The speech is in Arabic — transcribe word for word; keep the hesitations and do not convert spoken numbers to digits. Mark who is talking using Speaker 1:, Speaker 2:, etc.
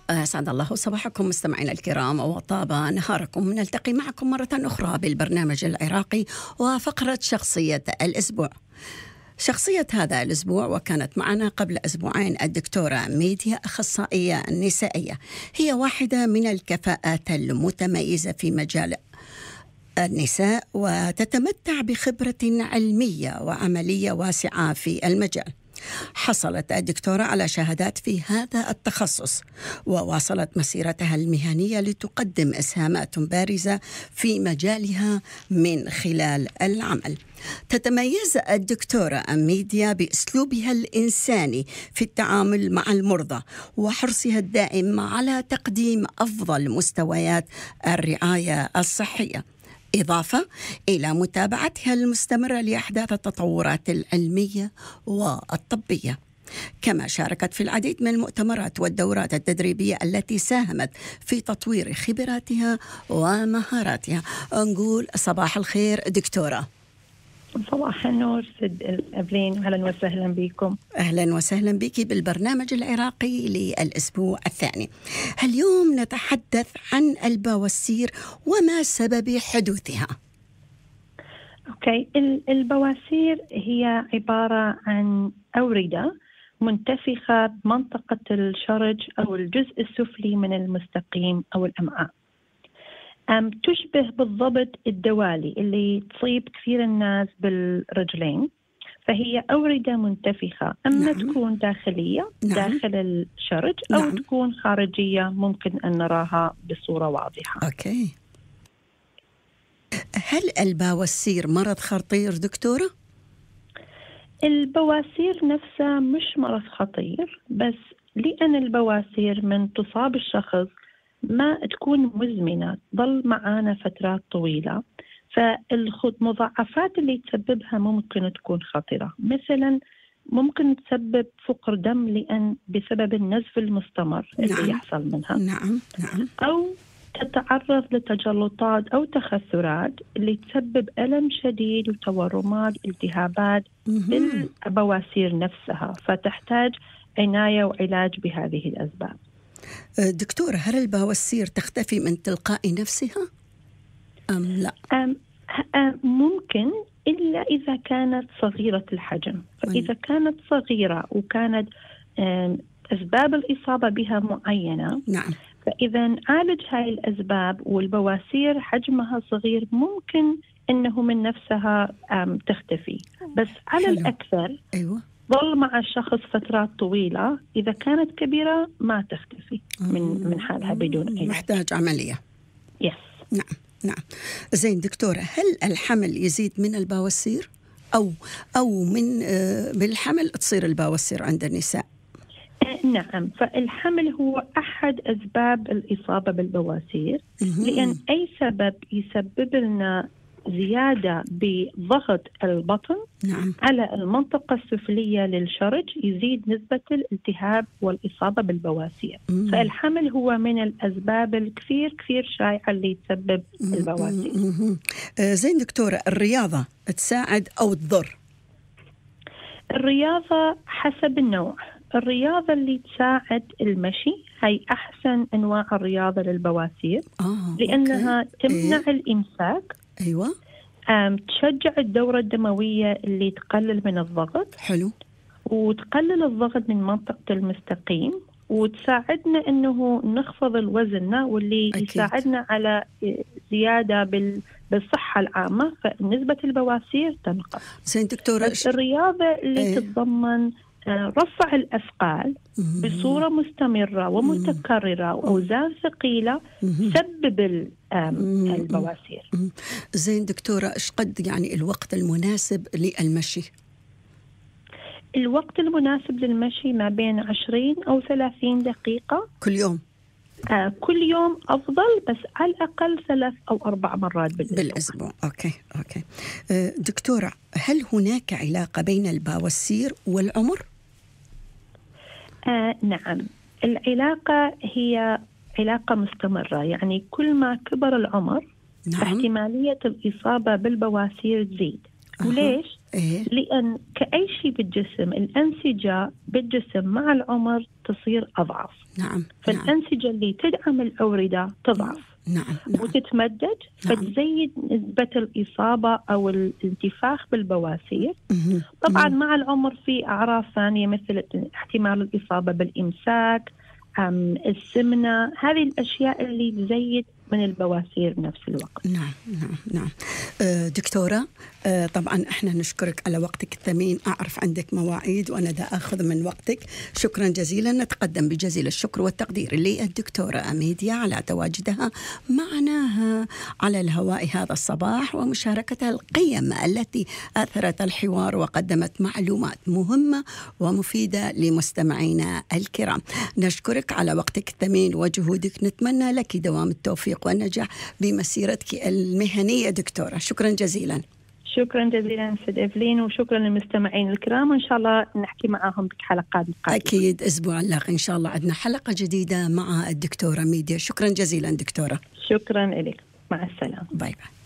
Speaker 1: أسعد الله صباحكم مستمعينا الكرام وطاب نهاركم. نلتقي معكم مرة أخرى بالبرنامج العراقي وفقرة شخصية الأسبوع. شخصية هذا الأسبوع وكانت معنا قبل أسبوعين الدكتورة ميديا، أخصائية نسائية، هي واحدة من الكفاءات المتميزة في مجال النساء وتتمتع بخبرة علمية وعملية واسعة في المجال. حصلت الدكتورة على شهادات في هذا التخصص وواصلت مسيرتها المهنية لتقدم إسهامات بارزة في مجالها من خلال العمل. تتميز الدكتورة ميديا بأسلوبها الإنساني في التعامل مع المرضى وحرصها الدائم على تقديم أفضل مستويات الرعاية الصحية، إضافة إلى متابعتها المستمرة لأحداث التطورات العلمية والطبية. كما شاركت في العديد من المؤتمرات والدورات التدريبية التي ساهمت في تطوير خبراتها ومهاراتها. نقول صباح الخير دكتورة.
Speaker 2: صباح النور سيد الأبلين، أهلا وسهلا بكم.
Speaker 1: أهلا وسهلا بك بالبرنامج العراقي للأسبوع الثاني. اليوم نتحدث عن البواسير وما سبب حدوثها.
Speaker 2: أوكي، البواسير هي عبارة عن أوردة منتفخة بمنطقة الشرج أو الجزء السفلي من المستقيم أو الأمعاء. أم تشبه بالضبط الدوالي اللي تصيب كثير الناس بالرجلين، فهي أوردة منتفخة، أما نعم. تكون داخلية نعم. داخل الشرج أو نعم. تكون خارجية ممكن أن نراها بصورة واضحة.
Speaker 1: أوكي. هل البواسير مرض خطير دكتورة؟
Speaker 2: البواسير نفسها مش مرض خطير، بس لأن البواسير من تصاب الشخص ما تكون مزمنة، ضل معانا فترات طويلة، فالمضاعفات اللي تسببها ممكن تكون خطرة. مثلا ممكن تسبب فقر دم لأن بسبب النزف المستمر اللي
Speaker 1: نعم.
Speaker 2: يحصل منها
Speaker 1: نعم. نعم.
Speaker 2: أو تتعرض لتجلطات أو تخثرات اللي تسبب ألم شديد وتورمات التهابات بالبواسير نفسها، فتحتاج عناية وعلاج بهذه الأسباب.
Speaker 1: دكتورة، هل البواسير تختفي من تلقاء نفسها أم لا؟
Speaker 2: أم أم ممكن، إلا إذا كانت صغيرة الحجم. فإذا كانت صغيرة وكانت أسباب الإصابة بها معينة
Speaker 1: نعم.
Speaker 2: فإذا نعالج هاي الأسباب والبواسير حجمها صغير ممكن أنه من نفسها تختفي، بس على حلو. الأكثر
Speaker 1: أيوة.
Speaker 2: ظل مع الشخص فترات طويلة. إذا كانت كبيرة ما تختفي من من حالها بدون علاج.
Speaker 1: محتاج عملية.
Speaker 2: يس.
Speaker 1: نعم نعم. زين دكتورة، هل الحمل يزيد من البواسير أو أو من بالحمل تصير البواسير عند النساء؟
Speaker 2: نعم، فالحمل هو أحد أسباب الإصابة بالبواسير، لأن أي سبب يسبب لنا زيادة بضغط البطن
Speaker 1: نعم.
Speaker 2: على المنطقة السفلية للشرج يزيد نسبة الالتهاب والإصابة بالبواسير. مم. فالحمل هو من الأسباب الكثير كثير شائعة اللي تسبب البواسير.
Speaker 1: آه زين دكتورة، الرياضة تساعد أو تضر؟
Speaker 2: الرياضة حسب النوع. الرياضة اللي تساعد المشي هي أحسن أنواع الرياضة للبواسير.
Speaker 1: آه،
Speaker 2: لأنها
Speaker 1: أوكي.
Speaker 2: تمنع
Speaker 1: إيه؟
Speaker 2: الإمساك.
Speaker 1: أيوة.
Speaker 2: تشجع الدورة الدموية اللي تقلل من الضغط.
Speaker 1: حلو.
Speaker 2: وتقلل الضغط من منطقة المستقيم، وتساعدنا أنه نخفض الوزن واللي أكيد. يساعدنا على زيادة بال بالصحة العامة، فنسبة البواسير تنقص.
Speaker 1: زين دكتورة،
Speaker 2: الرياضة اللي ايه؟ تتضمن رفع الأثقال بصورة مستمرة ومتكررة وأوزان ثقيلة تسبب البواسير.
Speaker 1: زين دكتورة، إيش قد يعني الوقت المناسب للمشي؟
Speaker 2: الوقت المناسب للمشي ما بين عشرين أو ثلاثين دقيقة
Speaker 1: كل يوم.
Speaker 2: آه كل يوم أفضل، بس على الأقل ثلاث أو أربع مرات بالأسبوع.
Speaker 1: بالأسبوع. أوكي أوكي. آه دكتورة، هل هناك علاقة بين البواسير والعمر؟
Speaker 2: آه نعم، العلاقة هي علاقة مستمرة، يعني كل ما كبر العمر نعم. احتمالية الإصابة بالبواسير تزيد. أه. وليش؟
Speaker 1: إيه؟
Speaker 2: لأن كأي شيء بالجسم الأنسجة بالجسم مع العمر تصير أضعف.
Speaker 1: نعم.
Speaker 2: فالأنسجة اللي تدعم الأوردة تضعف.
Speaker 1: نعم. نعم.
Speaker 2: وتتمدد.
Speaker 1: نعم.
Speaker 2: فتزيد نسبة الإصابة أو الانتفاخ بالبواسير.
Speaker 1: مم.
Speaker 2: طبعا
Speaker 1: مم.
Speaker 2: مع العمر في أعراض ثانية مثل احتمال الإصابة بالإمساك، السمنة، هذه الأشياء اللي تزيد من البواسير بنفس الوقت.
Speaker 1: نعم نعم نعم. دكتورة، طبعا احنا نشكرك على وقتك الثمين. أعرف عندك مواعيد وأنا دا أخذ من وقتك. شكرا جزيلا. نتقدم بجزيل الشكر والتقدير للدكتورة أميديا على تواجدها معنا على الهواء هذا الصباح ومشاركتها القيم التي أثرت الحوار وقدمت معلومات مهمة ومفيدة لمستمعينا الكرام. نشكرك على وقتك الثمين وجهودك. نتمنى لك دوام التوفيق والنجاح بمسيرتك المهنية دكتورة. شكرا جزيلا.
Speaker 2: شكرا جزيلا سيد إيفلين، وشكرا للمستمعين الكرام، وإن شاء الله نحكي معهم بحلقات قادمة.
Speaker 1: أكيد أسبوع اللاقي إن شاء الله عندنا حلقة جديدة مع الدكتورة ميديا. شكرا جزيلا دكتورة.
Speaker 2: شكرا لك، مع السلامة.
Speaker 1: باي باي.